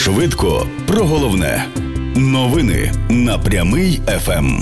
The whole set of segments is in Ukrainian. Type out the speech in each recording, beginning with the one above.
Швидко про головне. Новини на Прямий ФМ.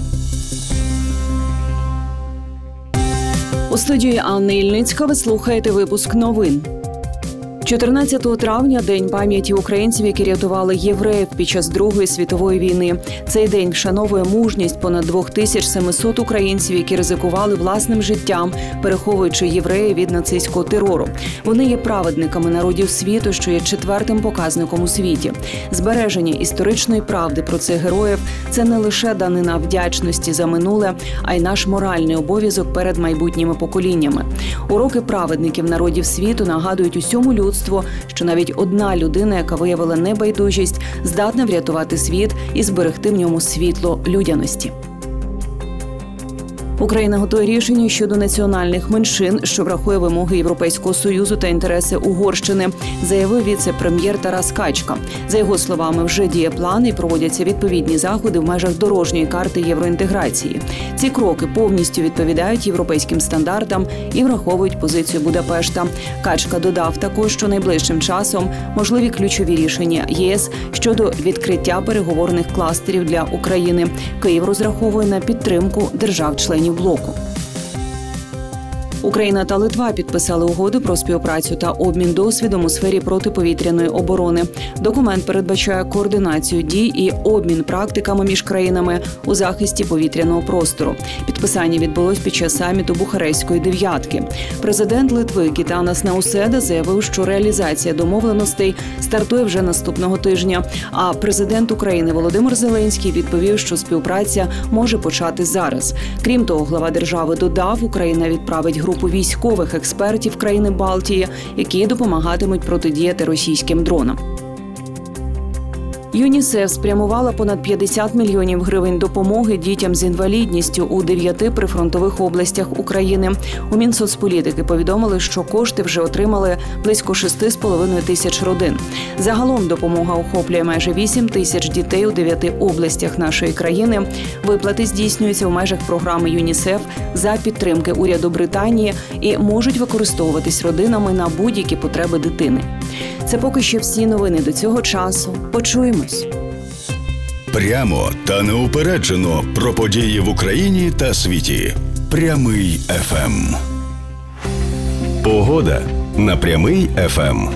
У студії Анни Ільницька ви слухаєте випуск новин. 14 травня – День пам'яті українців, які рятували євреїв під час Другої світової війни. Цей день вшановує мужність понад 2700 українців, які ризикували власним життям, переховуючи євреїв від нацистського терору. Вони є праведниками народів світу, що є четвертим показником у світі. Збереження історичної правди про цих героїв – це не лише данина вдячності за минуле, а й наш моральний обов'язок перед майбутніми поколіннями. Уроки праведників народів світу нагадують усьому людству, що навіть одна людина, яка виявила небайдужість, здатна врятувати світ і зберегти в ньому світло людяності. Україна готує рішення щодо національних меншин, що врахує вимоги Європейського Союзу та інтереси Угорщини, заявив віце-прем'єр Тарас Качка. За його словами, вже діє план і проводяться відповідні заходи в межах дорожньої карти євроінтеграції. Ці кроки повністю відповідають європейським стандартам і враховують позицію Будапешта. Качка додав також, що найближчим часом можливі ключові рішення ЄС щодо відкриття переговорних кластерів для України. Київ розраховує на підтримку держав-членів блоку. Україна та Литва підписали угоду про співпрацю та обмін досвідом у сфері протиповітряної оборони. Документ передбачає координацію дій і обмін практиками між країнами у захисті повітряного простору. Підписання відбулось під час саміту Бухарестської дев'ятки. Президент Литви Гітанас Науседа заявив, що реалізація домовленостей стартує вже наступного тижня. А президент України Володимир Зеленський відповів, що співпраця може почати зараз. Крім того, глава держави додав, Україна відправить групу військових експертів країни Балтії, які допомагатимуть протидіяти російським дронам. ЮНІСЕФ спрямувала понад 50 мільйонів гривень допомоги дітям з інвалідністю у 9 прифронтових областях України. У Мінсоцполітики повідомили, що кошти вже отримали близько 6,5 тисяч родин. Загалом допомога охоплює майже 8 тисяч дітей у 9 областях нашої країни. Виплати здійснюються в межах програми ЮНІСЕФ за підтримки уряду Британії і можуть використовуватись родинами на будь-які потреби дитини. Це поки що всі новини до цього часу. Почуємось. Прямо та неупереджено про події в Україні та світі. Прямий ФМ. Погода на Прямий ФМ.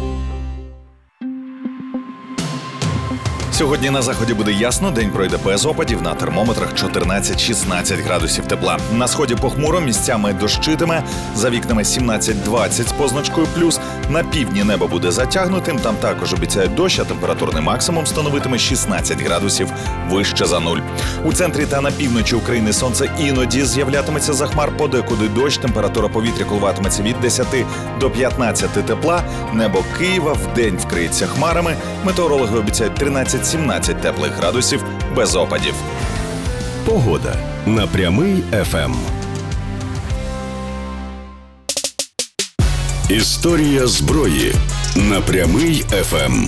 Сьогодні на заході буде ясно, день пройде без опадів, на термометрах 14-16 градусів тепла. На сході похмуро, місцями дощитиме, за вікнами 17-20 з позначкою плюс. На півдні небо буде затягнутим, там також обіцяють дощ, а температурний максимум становитиме 16 градусів вище за нуль. У центрі та на півночі України сонце іноді з'являтиметься за хмар, подекуди дощ, температура повітря коливатиметься від 10 до 15 тепла. Небо Києва вдень вкриється хмарами, метеорологи обіцяють 13-17 теплих градусів без опадів. Погода на Прямий ФМ. Історія зброї на Прямий ФМ.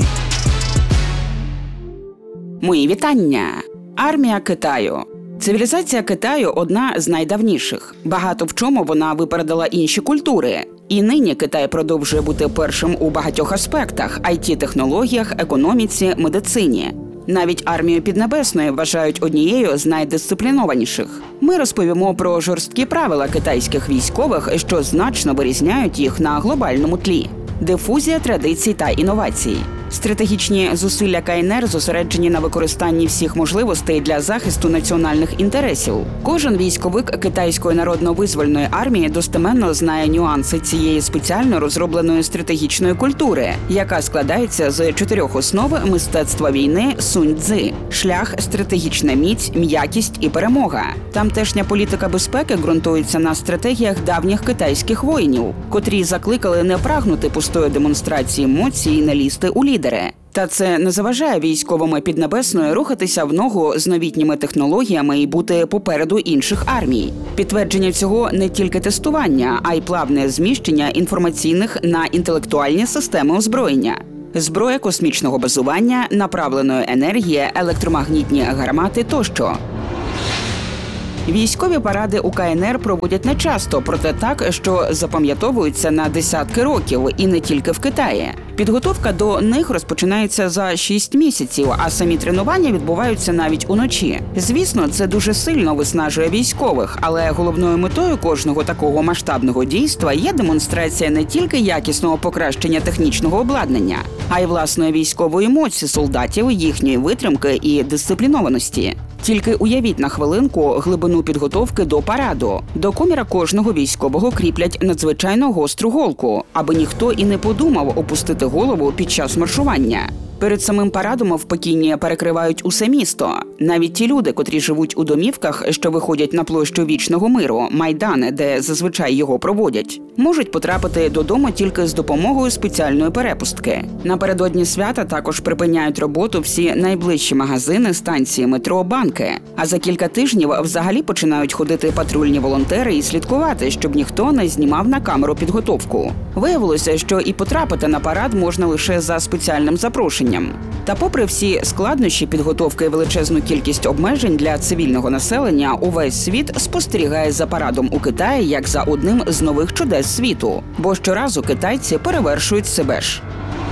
Мої вітання. Армія Китаю. Цивілізація Китаю – одна з найдавніших. Багато в чому вона випередила інші культури. І нині Китай продовжує бути першим у багатьох аспектах – IT-технологіях, економіці, медицині. Навіть армію Піднебесної вважають однією з найдисциплінованіших. Ми розповімо про жорсткі правила китайських військових, що значно вирізняють їх на глобальному тлі. Дифузія традицій та інновацій. Стратегічні зусилля КНР зосереджені на використанні всіх можливостей для захисту національних інтересів. Кожен військовик Китайської народно-визвольної армії достеменно знає нюанси цієї спеціально розробленої стратегічної культури, яка складається з 4 основ мистецтва війни Сунь-Цзи – шлях, стратегічна міць, м'якість і перемога. Тамтешня політика безпеки ґрунтується на стратегіях давніх китайських воїнів, котрі закликали не прагнути пустої демонстрації емоцій і не лізти у лідери. Та це не заважає військовим Піднебесної рухатися в ногу з новітніми технологіями і бути попереду інших армій. Підтвердження цього не тільки тестування, а й плавне зміщення інформаційних на інтелектуальні системи озброєння. Зброя космічного базування, направленої енергії, електромагнітні гармати тощо. Військові паради у КНР проводять нечасто, проте так, що запам'ятовуються на десятки років, і не тільки в Китаї. Підготовка до них розпочинається за 6 місяців, а самі тренування відбуваються навіть уночі. Звісно, це дуже сильно виснажує військових, але головною метою кожного такого масштабного дійства є демонстрація не тільки якісного покращення технічного обладнання, а й власної військової моці солдатів, їхньої витримки і дисциплінованості. Тільки уявіть на хвилинку глибину підготовки до параду. До коміра кожного військового кріплять надзвичайно гостру голку, аби ніхто і не подумав опустити голову під час маршування. Перед самим парадом в Пекіні перекривають усе місто. Навіть ті люди, котрі живуть у домівках, що виходять на площу Вічного миру, Майдан, де зазвичай його проводять, можуть потрапити додому тільки з допомогою спеціальної перепустки. Напередодні свята також припиняють роботу всі найближчі магазини, станції метро, банки. А за кілька тижнів взагалі починають ходити патрульні волонтери і слідкувати, щоб ніхто не знімав на камеру підготовку. Виявилося, що і потрапити на парад можна лише за спеціальним запрошенням. Та попри всі складнощі підготовки і величезну кількість обмежень для цивільного населення, увесь світ спостерігає за парадом у Китаї як за одним з нових чудес світу. Бо щоразу китайці перевершують себе ж.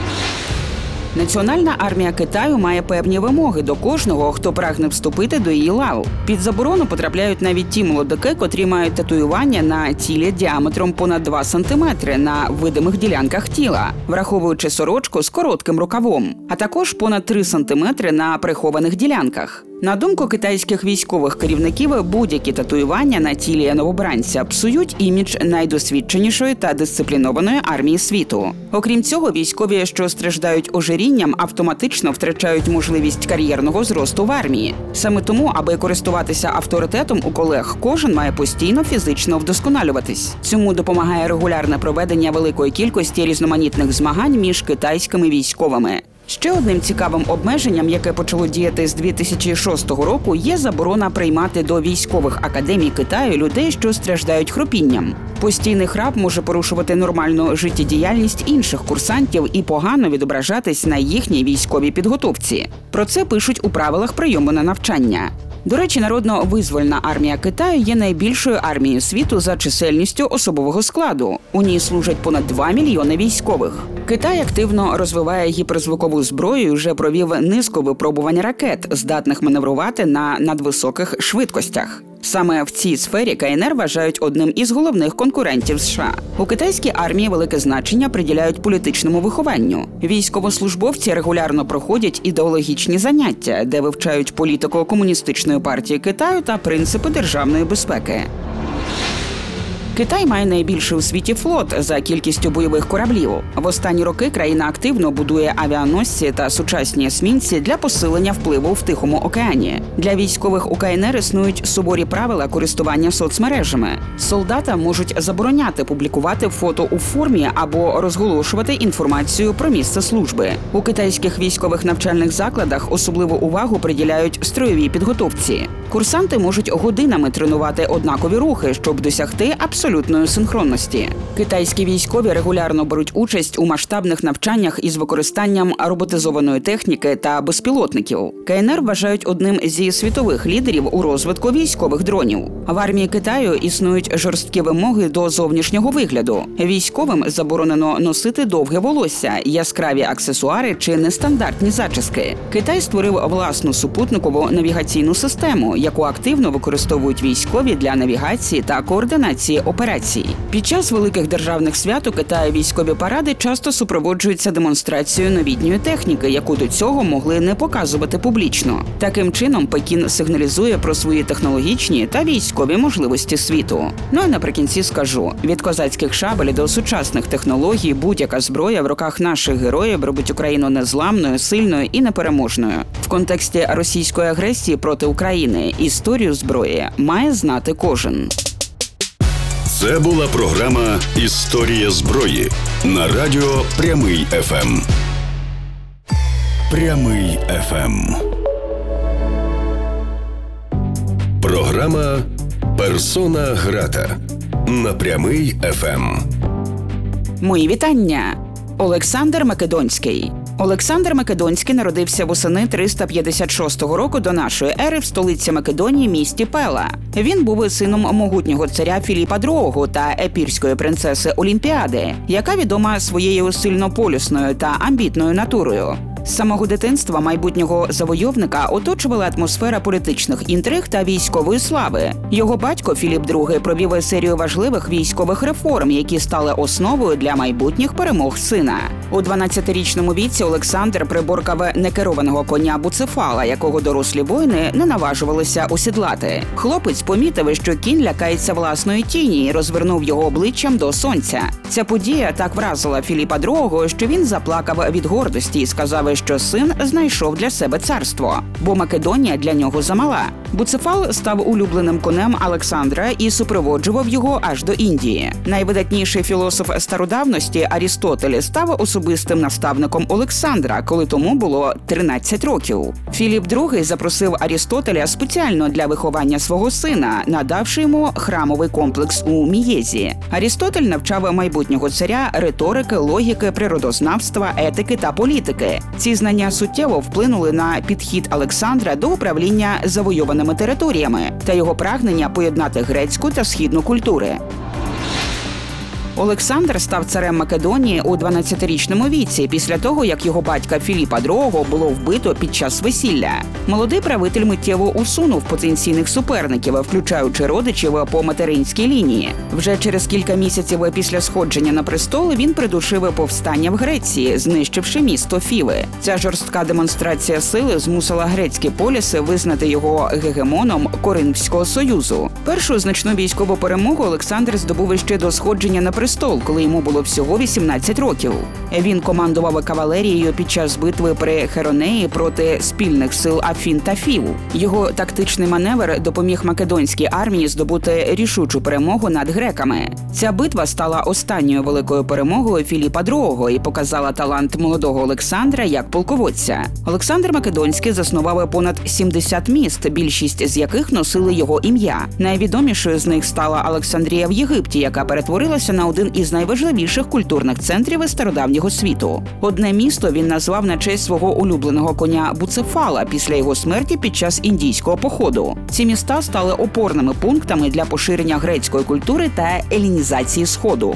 Національна армія Китаю має певні вимоги до кожного, хто прагне вступити до її лав. Під заборону потрапляють навіть ті молодики, котрі мають татуювання на тілі діаметром понад 2 сантиметри на видимих ділянках тіла, враховуючи сорочку з коротким рукавом, а також понад 3 сантиметри на прихованих ділянках. На думку китайських військових керівників, будь-які татуювання на тілі новобранця псують імідж найдосвідченішої та дисциплінованої армії світу. Окрім цього, військові, що страждають ожирінням, автоматично втрачають можливість кар'єрного зросту в армії. Саме тому, аби користуватися авторитетом у колег, кожен має постійно фізично вдосконалюватись. Цьому допомагає регулярне проведення великої кількості різноманітних змагань між китайськими військовими. Ще одним цікавим обмеженням, яке почало діяти з 2006 року, є заборона приймати до військових академій Китаю людей, що страждають хропінням. Постійний храп може порушувати нормальну життєдіяльність інших курсантів і погано відображатись на їхній військовій підготовці. Про це пишуть у правилах прийому на навчання. До речі, Народно-визвольна армія Китаю є найбільшою армією світу за чисельністю особового складу. У ній служать понад 2 мільйони військових. Китай активно розвиває гіперзвукову зброю і вже провів низку випробувань ракет, здатних маневрувати на надвисоких швидкостях. Саме в цій сфері КНР вважають одним із головних конкурентів США. У китайській армії велике значення приділяють політичному вихованню. Військовослужбовці регулярно проходять ідеологічні заняття, де вивчають політику Комуністичної партії Китаю та принципи державної безпеки. Китай має найбільший у світі флот за кількістю бойових кораблів. В останні роки країна активно будує авіаносці та сучасні есмінці для посилення впливу в Тихому океані. Для військових у КНР існують суворі правила користування соцмережами. Солдатам можуть забороняти публікувати фото у формі або розголошувати інформацію про місце служби. У китайських військових навчальних закладах особливу увагу приділяють строєвій підготовці. Курсанти можуть годинами тренувати однакові рухи, щоб досягти абсолютної синхронності. Китайські військові регулярно беруть участь у масштабних навчаннях із використанням роботизованої техніки та безпілотників. КНР вважають одним зі світових лідерів у розвитку військових дронів. В армії Китаю існують жорсткі вимоги до зовнішнього вигляду. Військовим заборонено носити довге волосся, яскраві аксесуари чи нестандартні зачіски. Китай створив власну супутникову навігаційну систему, яку активно використовують військові для навігації та координації операцій. Під час великих державних свят у Китаї військові паради часто супроводжуються демонстрацією новітньої техніки, яку до цього могли не показувати публічно. Таким чином, Пекін сигналізує про свої технологічні та військові можливості світу. Ну і наприкінці скажу, від козацьких шабель до сучасних технологій будь-яка зброя в руках наших героїв робить Україну незламною, сильною і непереможною. В контексті російської агресії проти України історію зброї має знати кожен. Це була програма «Історія зброї» на радіо Прямий ФМ. Прямий ФМ. Програма «Персона грата» на Прямий ФМ. Мої вітання! Олександр Македонський. Олександр Македонський народився восени 356 року до нашої ери в столиці Македонії місті Пела. Він був сином могутнього царя Філіпа II та епірської принцеси Олімпіади, яка відома своєю сильнополюсною та амбітною натурою. З самого дитинства майбутнього завойовника оточувала атмосфера політичних інтриг та військової слави. Його батько Філіп II провів серію важливих військових реформ, які стали основою для майбутніх перемог сина. У 12-річному віці Олександр приборкав некерованого коня Буцефала, якого дорослі воїни не наважувалися осідлати. Хлопець помітив, що кінь лякається власної тіні і розвернув його обличчям до сонця. Ця подія так вразила Філіпа II, що він заплакав від гордості і сказав, що син знайшов для себе царство, бо Македонія для нього замала. Буцефал став улюбленим конем Олександра і супроводжував його аж до Індії. Найвидатніший філософ стародавності Арістотель став особистим наставником Олександра, коли тому було 13 років. Філіп II запросив Арістотеля спеціально для виховання свого сина, надавши йому храмовий комплекс у Мієзі. Арістотель навчав майбутнього царя риторики, логіки, природознавства, етики та політики. Ці знання суттєво вплинули на підхід Олександра до управління завойованими територіями та його прагнення поєднати грецьку та східну культури. Олександр став царем Македонії у 12-річному віці, після того, як його батька Філіпа II було вбито під час весілля. Молодий правитель миттєво усунув потенційних суперників, включаючи родичів по материнській лінії. Вже через кілька місяців після сходження на престол він придушив повстання в Греції, знищивши місто Фіви. Ця жорстка демонстрація сили змусила грецькі поліси визнати його гегемоном Коринфського союзу. Першу значну військову перемогу Олександр здобув ще до сходження на престол, коли йому було всього 18 років. Він командував кавалерією під час битви при Херонеї проти спільних сил Афін та Фів. Його тактичний маневр допоміг македонській армії здобути рішучу перемогу над греками. Ця битва стала останньою великою перемогою Філіпа II і показала талант молодого Олександра як полководця. Олександр Македонський заснував понад 70 міст, більшість з яких носили його ім'я. Найвідомішою з них стала Олександрія в Єгипті, яка перетворилася на один із найважливіших культурних центрів стародавнього світу. Одне місто він назвав на честь свого улюбленого коня Буцефала після його смерті під час індійського походу. Ці міста стали опорними пунктами для поширення грецької культури та елінізації Сходу.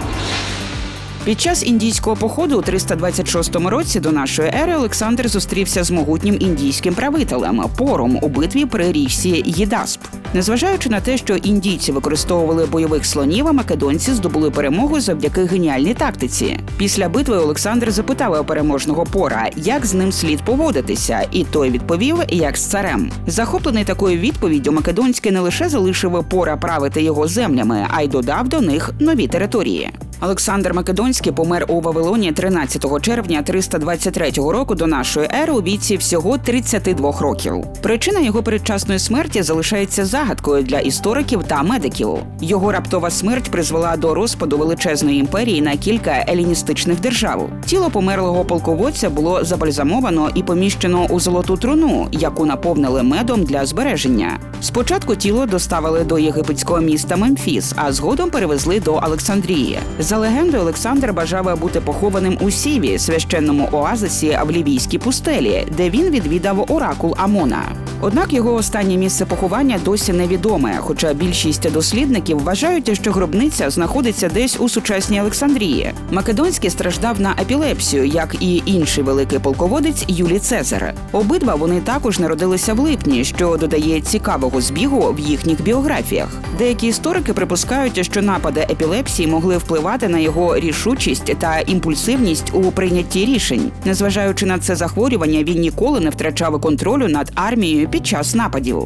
Під час індійського походу у 326 році до нашої ери Олександр зустрівся з могутнім індійським правителем Пором у битві при річці Єдасп. Незважаючи на те, що індійці використовували бойових слонів, а македонці здобули перемогу завдяки геніальній тактиці. Після битви Олександр запитав у переможного Пора, як з ним слід поводитися, і той відповів, як з царем. Захоплений такою відповіддю, Македонський не лише залишив Пора правити його землями, а й додав до них нові території. Олександр Македонський помер у Вавилоні 13 червня 323 року до нашої ери у віці всього 32 років. Причина його передчасної смерті залишається загадкою для істориків та медиків. Його раптова смерть призвела до розпаду величезної імперії на кілька еліністичних держав. Тіло померлого полководця було забальзамовано і поміщено у золоту труну, яку наповнили медом для збереження. Спочатку тіло доставили до єгипетського міста Мемфіс, а згодом перевезли до Олександрії. За легендою, Олександр бажав бути похованим у Сіві, священному оазисі в Лівійській пустелі, де він відвідав оракул Амона. Однак його останнє місце поховання досі невідоме, хоча більшість дослідників вважають, що гробниця знаходиться десь у сучасній Олександрії. Македонський страждав на епілепсію, як і інший великий полководець Юлій Цезар. Обидва вони також народилися в липні, що додає цікавого збігу в їхніх біографіях. Деякі історики припускають, що напади епілепсії могли впливати на його рішучість та імпульсивність у прийнятті рішень. Незважаючи на це захворювання, він ніколи не втрачав контролю над армією під час нападів.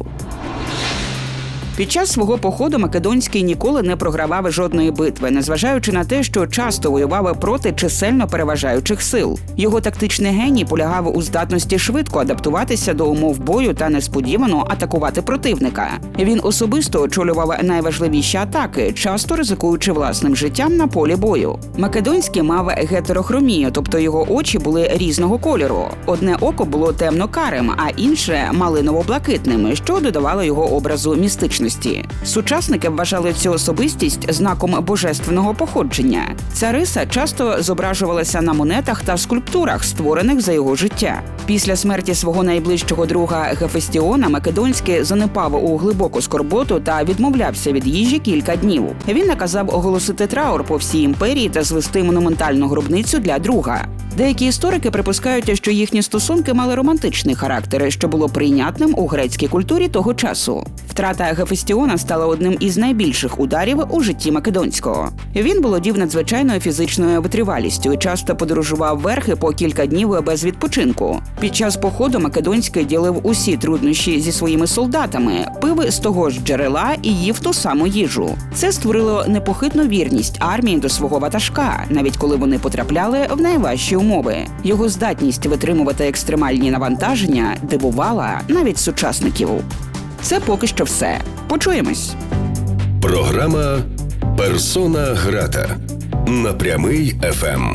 Під час свого походу Македонський ніколи не програвав жодної битви, незважаючи на те, що часто воював проти чисельно переважаючих сил. Його тактичний геній полягав у здатності швидко адаптуватися до умов бою та несподівано атакувати противника. Він особисто очолював найважливіші атаки, часто ризикуючи власним життям на полі бою. Македонський мав гетерохромію, тобто його очі були різного кольору. Одне око було темно-карим, а інше – малиново-блакитним, що додавало його образу містичного сучасності. Сучасники вважали цю особистість знаком божественного походження. Ця риса часто зображувалася на монетах та скульптурах, створених за його життя. Після смерті свого найближчого друга Гефестіона Македонський занепав у глибоку скорботу та відмовлявся від їжі кілька днів. Він наказав оголосити траур по всій імперії та звести монументальну гробницю для друга. Деякі історики припускають, що їхні стосунки мали романтичний характер, що було прийнятним у грецькій культурі того часу. Втрата Гефестіона стала одним із найбільших ударів у житті Македонського. Він володів надзвичайною фізичною витривалістю і часто подорожував верхи по кілька днів без відпочинку. Під час походу Македонський ділив усі труднощі зі своїми солдатами, пив з того ж джерела і їв ту саму їжу. Це створило непохитну вірність армії до свого ватажка, навіть коли вони потрапляли в найважчі умови. Його здатність витримувати екстремальні навантаження дивувала навіть сучасників. Це поки що все. Почуємось. Програма «Персона грата» на Прямий ФМ.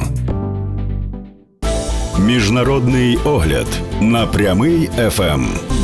Міжнародний огляд на Прямий ФМ.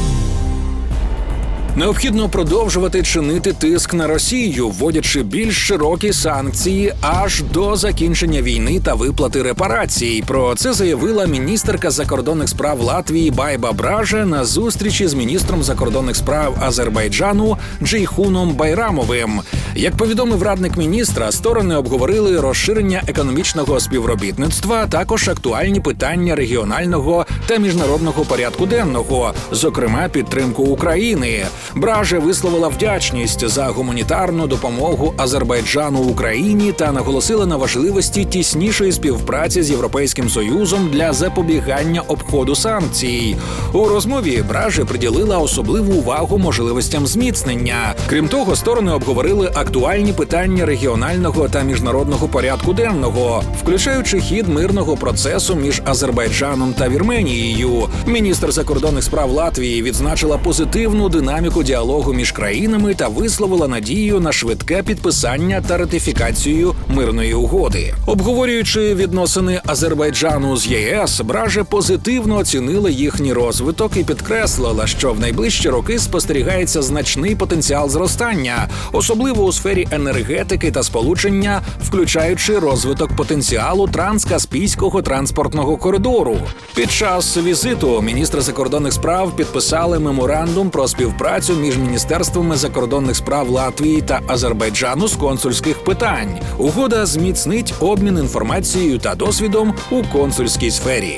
Необхідно продовжувати чинити тиск на Росію, вводячи більш широкі санкції аж до закінчення війни та виплати репарацій. Про це заявила міністерка закордонних справ Латвії Байба Бража на зустрічі з міністром закордонних справ Азербайджану Джейхуном Байрамовим. Як повідомив радник міністра, сторони обговорили розширення економічного співробітництва, а також актуальні питання регіонального та міжнародного порядку денного, зокрема підтримку України. Бража висловила вдячність за гуманітарну допомогу Азербайджану Україні та наголосила на важливості тіснішої співпраці з Європейським Союзом для запобігання обходу санкцій. У розмові Бража приділила особливу увагу можливостям зміцнення. Крім того, сторони обговорили актуальні питання регіонального та міжнародного порядку денного, включаючи хід мирного процесу між Азербайджаном та Вірменією. Міністр закордонних справ Латвії відзначила позитивну динаміку діалогу між країнами та висловила надію на швидке підписання та ратифікацію мирної угоди. Обговорюючи відносини Азербайджану з ЄС, Бража позитивно оцінила їхній розвиток і підкреслила, що в найближчі роки спостерігається значний потенціал зростання, особливо у сфері енергетики та сполучення, включаючи розвиток потенціалу транскаспійського транспортного коридору. Під час візиту міністри закордонних справ підписали меморандум про співпрацю між міністерствами закордонних справ Латвії та Азербайджану з консульських питань. Угода зміцнить обмін інформацією та досвідом у консульській сфері.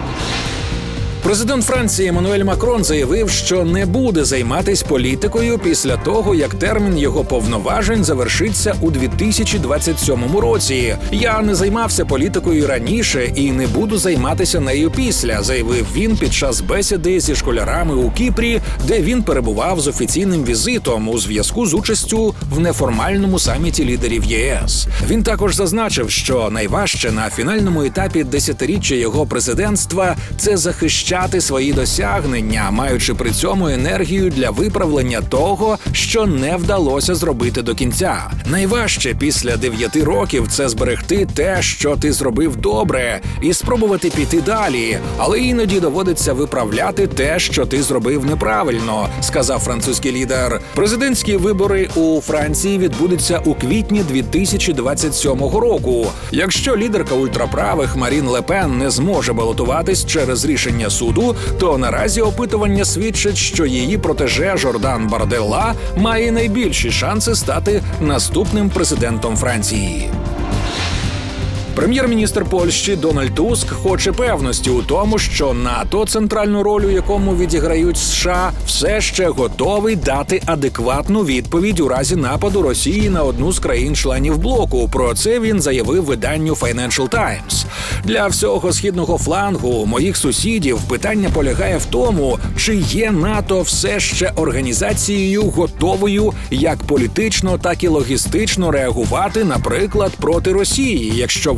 Президент Франції Еммануель Макрон заявив, що не буде займатися політикою після того, як термін його повноважень завершиться у 2027 році. «Я не займався політикою раніше і не буду займатися нею після», заявив він під час бесіди зі школярами у Кіпрі, де він перебував з офіційним візитом у зв'язку з участю в неформальному саміті лідерів ЄС. Він також зазначив, що найважче на фінальному етапі десятиріччя його президентства – це захищати свої досягнення, маючи при цьому енергію для виправлення того, що не вдалося зробити до кінця. Найважче після 9 років – це зберегти те, що ти зробив добре, і спробувати піти далі, але іноді доводиться виправляти те, що ти зробив неправильно, сказав французький лідер. Президентські вибори у Франції відбудуться у квітні 2027 року. Якщо лідерка ультраправих Марін Ле Пен не зможе балотуватись через рішення суду, то наразі опитування свідчить, що її протеже Жордан Барделла має найбільші шанси стати наступним президентом Франції. Прем'єр-міністр Польщі Дональд Туск хоче певності у тому, що НАТО, центральну роль у якому відіграють США, все ще готовий дати адекватну відповідь у разі нападу Росії на одну з країн-членів блоку. Про це він заявив виданню Financial Times. Для всього східного флангу моїх сусідів питання полягає в тому, чи є НАТО все ще організацією готовою як політично, так і логістично реагувати, наприклад, проти Росії, якщо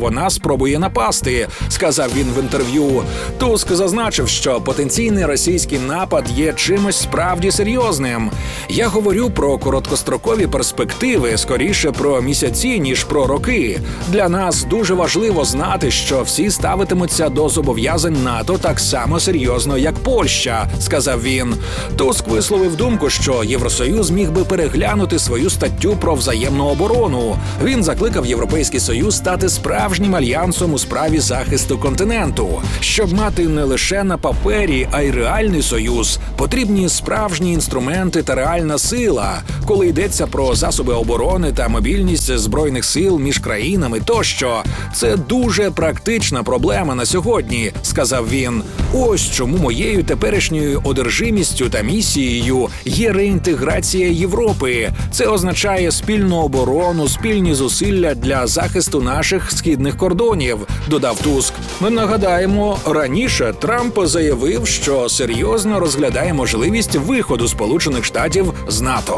вона спробує напасти, сказав він в інтерв'ю. Туск зазначив, що потенційний російський напад є чимось справді серйозним. Я говорю про короткострокові перспективи, скоріше про місяці, ніж про роки. Для нас дуже важливо знати, що всі ставитимуться до зобов'язань НАТО так само серйозно, як Польща, сказав він. Туск висловив думку, що Євросоюз міг би переглянути свою статтю про взаємну оборону. Він закликав Європейський Союз стати справжнім альянсом у справі захисту континенту. Щоб мати не лише на папері, а й реальний союз, потрібні справжні інструменти та реальна сила, коли йдеться про засоби оборони та мобільність збройних сил між країнами тощо. Це дуже практична проблема на сьогодні, сказав він. Ось чому моєю теперішньою одержимістю та місією є реінтеграція Європи. Це означає спільну оборону, спільні зусилля для захисту наших східних кордонів, додав Туск. Ми нагадаємо, раніше Трамп заявив, що серйозно розглядає можливість виходу Сполучених Штатів з НАТО.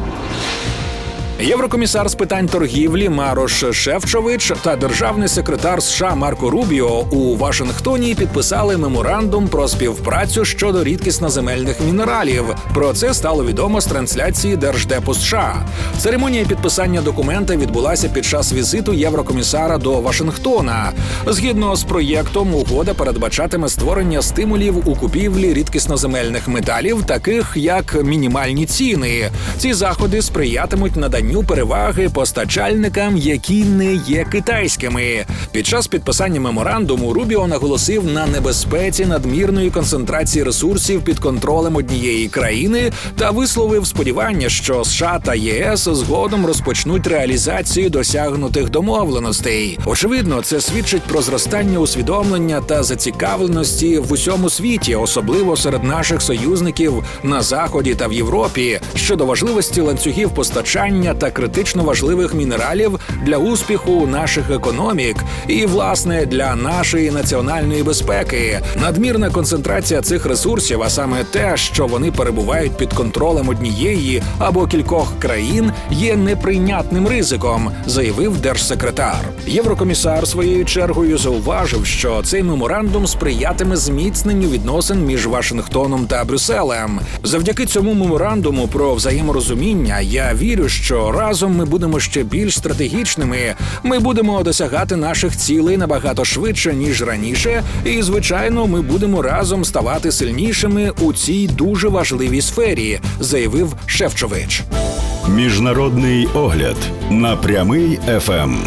Єврокомісар з питань торгівлі Марош Шефчович та державний секретар США Марко Рубіо у Вашингтоні підписали меморандум про співпрацю щодо рідкісноземельних мінералів. Про це стало відомо з трансляції Держдепу США. Церемонія підписання документа відбулася під час візиту єврокомісара до Вашингтона. Згідно з проєктом, угода передбачатиме створення стимулів у купівлі рідкісноземельних металів, таких як мінімальні ціни. Ці заходи сприятимуть наданню переваги постачальникам, які не є китайськими. Під час підписання меморандуму Рубіо наголосив на небезпеці надмірної концентрації ресурсів під контролем однієї країни та висловив сподівання, що США та ЄС згодом розпочнуть реалізацію досягнутих домовленостей. Очевидно, це свідчить про зростання усвідомлення та зацікавленості в усьому світі, особливо серед наших союзників на Заході та в Європі, щодо важливості ланцюгів постачання та критично важливих мінералів для успіху наших економік і, власне, для нашої національної безпеки. Надмірна концентрація цих ресурсів, а саме те, що вони перебувають під контролем однієї або кількох країн, є неприйнятним ризиком, заявив держсекретар. Єврокомісар своєю чергою зауважив, що цей меморандум сприятиме зміцненню відносин між Вашингтоном та Брюсселем. Завдяки цьому меморандуму про взаєморозуміння я вірю, що разом ми будемо ще більш стратегічними, ми будемо досягати наших цілей набагато швидше, ніж раніше, і, звичайно, ми будемо разом ставати сильнішими у цій дуже важливій сфері, заявив Шефчович. Міжнародний огляд на Прямий ФМ.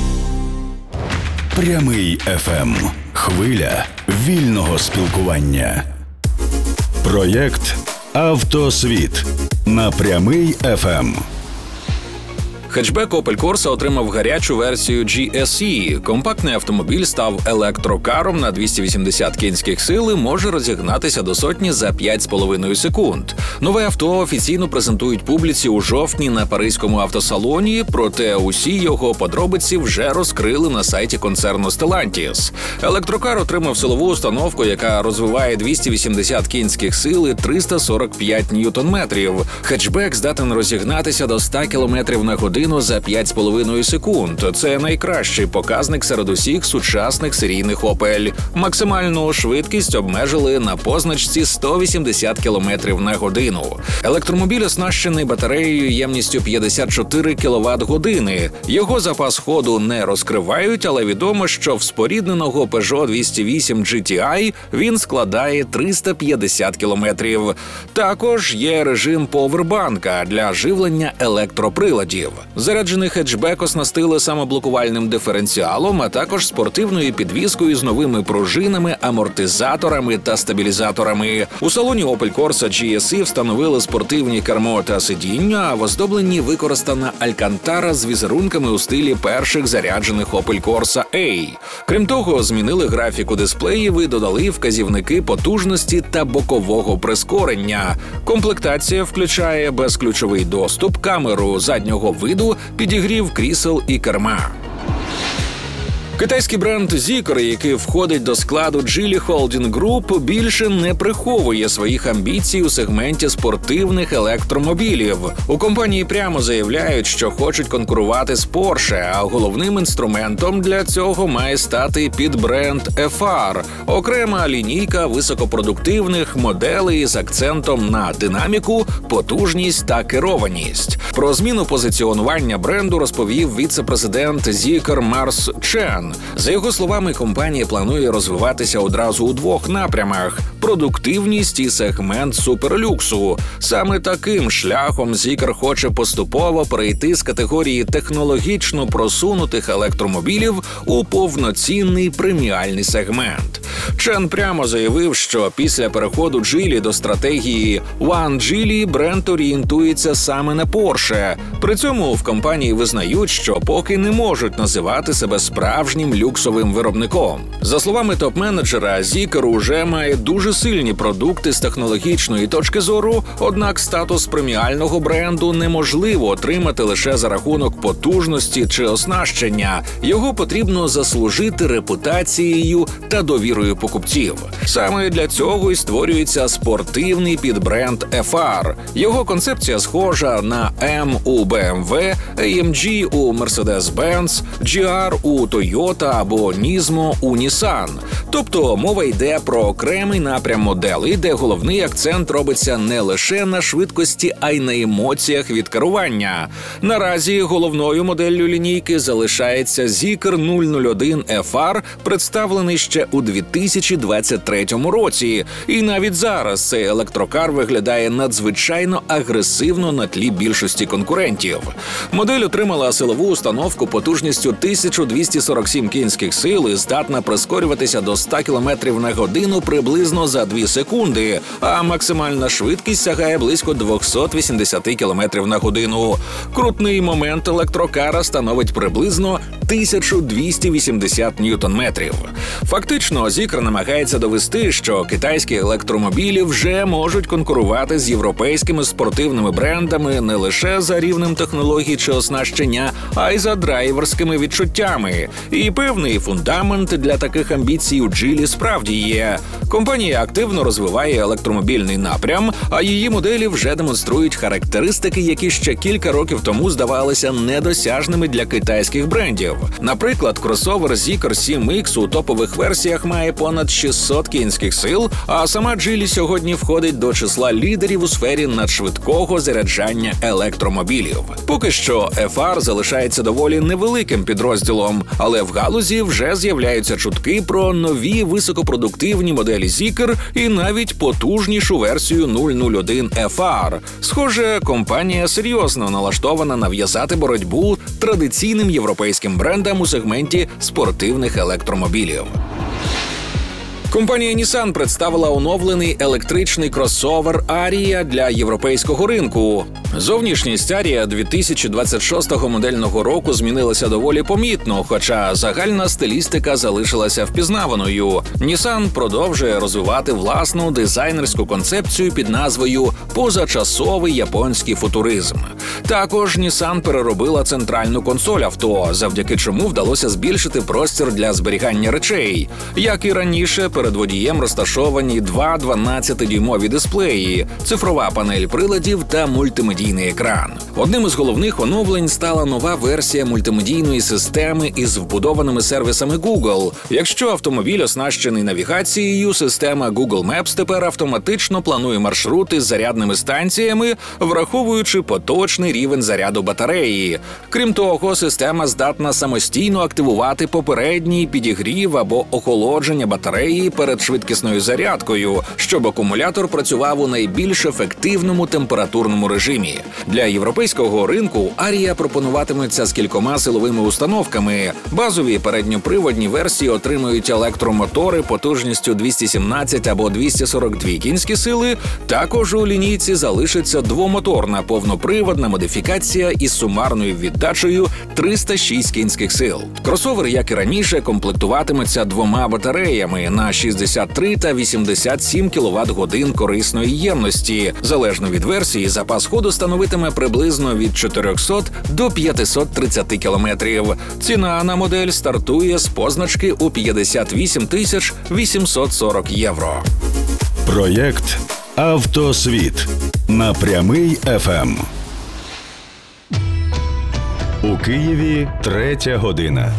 Прямий ФМ. Хвиля вільного спілкування. Проєкт «Автосвіт» на Прямий ФМ. Хетчбек Opel Corsa отримав гарячу версію GSE. Компактний автомобіль став електрокаром на 280 кінських сил і може розігнатися до сотні за 5,5 секунд. Нове авто офіційно презентують публіці у жовтні на Паризькому автосалоні, проте усі його подробиці вже розкрили на сайті концерну Stellantis. Електрокар отримав силову установку, яка розвиває 280 кінських сил і 345 ньютон-метрів. Хетчбек здатен розігнатися до 100 км на годину за 5,5 секунд. Це найкращий показник серед усіх сучасних серійних Opel. Максимальну швидкість обмежили на позначці 180 км на годину. Електромобіль оснащений батареєю ємністю 54 кВт-години. Його запас ходу не розкривають, але відомо, що в спорідненого Peugeot 208 GTI він складає 350 км. Також є режим повербанка для живлення електроприладів. Заряджений хетчбек оснастили самоблокувальним диференціалом, а також спортивною підвіскою з новими пружинами, амортизаторами та стабілізаторами. У салоні Opel Corsa GSE встановили спортивні кермо та сидіння, а в оздобленні використана алькантара з візерунками у стилі перших заряджених Opel Corsa A. Крім того, змінили графіку дисплеїв і додали вказівники потужності та бокового прискорення. Комплектація включає безключовий доступ, камеру заднього виду, підігрів крісел і керма. Китайський бренд Zeekr, який входить до складу Geely Holding Group, більше не приховує своїх амбіцій у сегменті спортивних електромобілів. У компанії прямо заявляють, що хочуть конкурувати з Porsche, а головним інструментом для цього має стати підбренд FR – окрема лінійка високопродуктивних моделей з акцентом на динаміку, потужність та керованість. Про зміну позиціонування бренду розповів віце-президент Zeekr Марс Чен. За його словами, компанія планує розвиватися одразу у двох напрямах – продуктивність і сегмент суперлюксу. Саме таким шляхом Zeekr хоче поступово перейти з категорії технологічно просунутих електромобілів у повноцінний преміальний сегмент. Чен прямо заявив, що після переходу Geely до стратегії One Geely бренд орієнтується саме на Porsche. При цьому в компанії визнають, що поки не можуть називати себе справжнім люксовим виробником. За словами топ-менеджера, Zeekr уже має дуже сильні продукти з технологічної точки зору, однак статус преміального бренду неможливо отримати лише за рахунок потужності чи оснащення. Його потрібно заслужити репутацією та довірою покупців. Саме для цього і створюється спортивний підбренд FR. Його концепція схожа на M у BMW, AMG у Mercedes-Benz, GR у Toyota або Nismo у Nissan. Тобто мова йде про окремий напрям моделей, де головний акцент робиться не лише на швидкості, а й на емоціях від керування. Наразі головною моделлю лінійки залишається Zeekr 001 FR, представлений ще у 2023 році. І навіть зараз цей електрокар виглядає надзвичайно агресивно на тлі більшості конкурентів. Модель отримала силову установку потужністю 1247 кінських сил і здатна прискорюватися до 100 км на годину приблизно за 2 секунди, а максимальна швидкість сягає близько 280 км на годину. Крутний момент електрокара становить приблизно 1280 ньютон-метрів. Фактично, Zeekr намагається довести, що китайські електромобілі вже можуть конкурувати з європейськими спортивними брендами не лише за рівнем технологій чи оснащення, а й за драйверськими відчуттями. І певний фундамент для таких амбіцій у Geely справді є. Компанія активно розвиває електромобільний напрям, а її моделі вже демонструють характеристики, які ще кілька років тому здавалися недосяжними для китайських брендів. Наприклад, кросовер Zeekr 7X у топових версіях має понад 600 кінських сил, а сама Geely сьогодні входить до числа лідерів у сфері надшвидкого заряджання електромобілів. Поки що FR залишається доволі невеликим підрозділом, але в галузі вже з'являються чутки про нові високопродуктивні моделі Zeekr і навіть потужнішу версію 001 FR. Схоже, компанія серйозно налаштована нав'язати боротьбу традиційним європейським брендам у сегменті спортивних електромобілів. Компанія Nissan представила оновлений електричний кросовер Ariya для європейського ринку. Зовнішність Ariya 2026 модельного року змінилася доволі помітно, хоча загальна стилістика залишилася впізнаваною. Nissan продовжує розвивати власну дизайнерську концепцію під назвою «Позачасовий японський футуризм». Також Nissan переробила центральну консоль авто, завдяки чому вдалося збільшити простір для зберігання речей. Як і раніше, перед водієм розташовані два 12-дюймові дисплеї, цифрова панель приладів та мультимедійний екран. Одним із головних оновлень стала нова версія мультимедійної системи із вбудованими сервісами Google. Якщо автомобіль оснащений навігацією, система Google Maps тепер автоматично планує маршрути з зарядними станціями, враховуючи поточний рівень заряду батареї. Крім того, система здатна самостійно активувати попередній підігрів або охолодження батареї перед швидкісною зарядкою, щоб акумулятор працював у найбільш ефективному температурному режимі. Для європейського ринку Ariya пропонуватиметься з кількома силовими установками. Базові передньоприводні версії отримують електромотори потужністю 217 або 242 кінські сили. Також у лінійці залишиться двомоторна повноприводна модифікація із сумарною віддачею 306 кінських сил. Кросовер, як і раніше, комплектуватиметься двома батареями на 63 та 87 кВт-годин корисної ємності. Залежно від версії, запас ходу становитиме приблизно від 400 до 530 кілометрів. Ціна на модель стартує з позначки у 58 840 євро. Проєкт «Автосвіт» на Прямий ФМ. У Києві 3 година.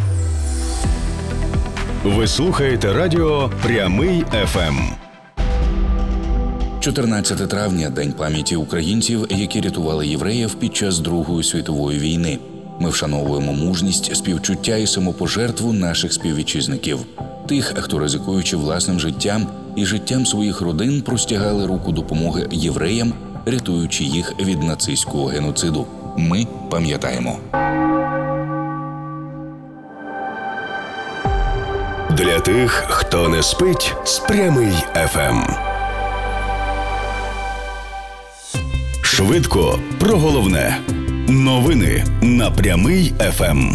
Ви слухаєте радіо «Прямий ФМ». 14 травня – День пам'яті українців, які рятували євреїв під час Другої світової війни. Ми вшановуємо мужність, співчуття і самопожертву наших співвітчизників. Тих, хто, ризикуючи власним життям і життям своїх родин, простягали руку допомоги євреям, рятуючи їх від нацистського геноциду. Ми пам'ятаємо. Для тих, хто не спить, з Прямий ФМ. Швидко про головне. Новини на Прямий ФМ.